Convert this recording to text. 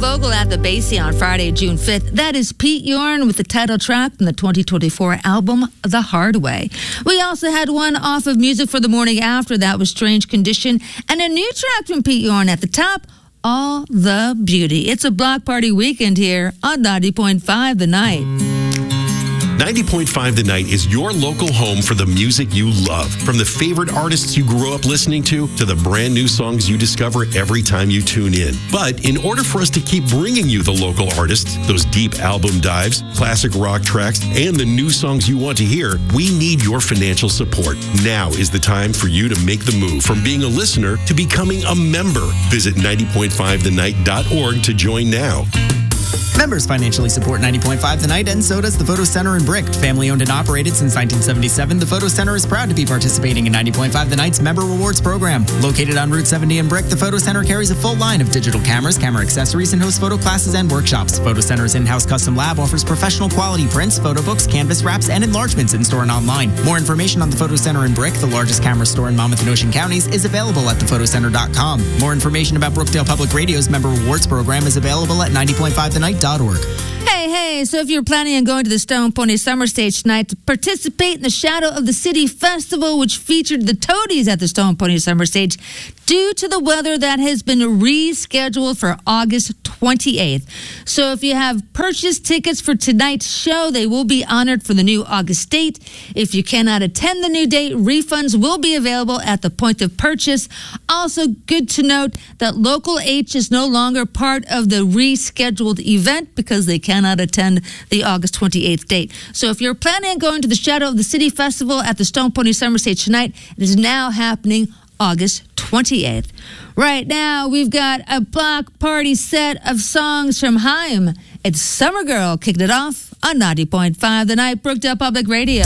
Vogel at the Basie on Friday, June 5th. That is Pete Yorn with the title track from the 2024 album, The Hard Way. We also had one off of Music for the Morning After. That was Strange Condition. And a new track from Pete Yorn at the top, All the Beauty. It's a block party weekend here on 90.5 The Night. 90.5 The Night is your local home for the music you love. From the favorite artists you grew up listening to the brand new songs you discover every time you tune in. But in order for us to keep bringing you the local artists, those deep album dives, classic rock tracks, and the new songs you want to hear, we need your financial support. Now is the time for you to make the move from being a listener to becoming a member. Visit 90.5thenight.org to join now. Members financially support 90.5 The Night, and so does the Photo Center in Brick. Family owned and operated since 1977, the Photo Center is proud to be participating in 90.5 The Night's Member Rewards program. Located on Route 70 in Brick, the Photo Center carries a full line of digital cameras, camera accessories, and hosts photo classes and workshops. Photo Center's in-house custom lab offers professional quality prints, photo books, canvas wraps, and enlargements in-store and online. More information on the Photo Center in Brick, the largest camera store in Monmouth and Ocean counties, is available at thephotoCenter.com. More information about Brookdale Public Radio's Member Rewards program is available at 90.5thenight.org. Hey, so if you're planning on going to the Stone Pony Summer Stage tonight to participate in the Shadow of the City Festival, which featured the Toadies at the Stone Pony Summer Stage, due to the weather, that has been rescheduled for August 28th. So if you have purchased tickets for tonight's show, they will be honored for the new August date. If you cannot attend the new date, refunds will be available at the point of purchase. Also, good to note that Local H is no longer part of the rescheduled event because they cannot attend the August 28th date. So if you're planning on going to the Shadow of the City Festival at the Stone Pony Summer Stage tonight, it is now happening August 28th. Right now, we've got a block party set of songs from Haim. It's Summer Girl kicking it off on 90.5 The Night, Brookdale Public Radio.